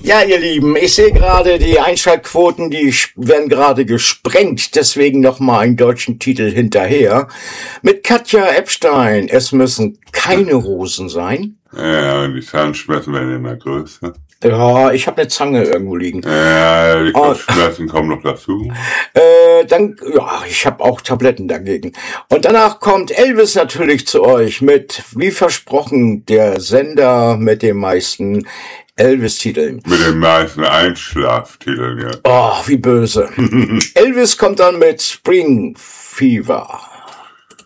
Ja, ihr Lieben, ich sehe gerade, die Einschaltquoten, werden gerade gesprengt. Deswegen nochmal einen deutschen Titel hinterher. Mit Katja Epstein. Es müssen keine Rosen sein. Ja, und die Zahnschmerzen werden immer größer. Ja, ich habe eine Zange irgendwo liegen. Ja, die Kopfschmerzen kommen noch dazu. Ich habe auch Tabletten dagegen. Und danach kommt Elvis natürlich zu euch mit, wie versprochen, der Sender mit den meisten Elvis-Titeln. Mit den meisten Einschlaftiteln, ja. Oh, wie böse. Elvis kommt dann mit Spring Fever.